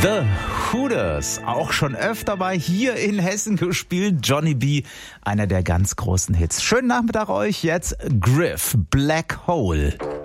The Hooters, auch schon öfter mal hier in Hessen gespielt. Johnny B, einer der ganz großen Hits. Schönen Nachmittag euch, jetzt Griff, Black Hole.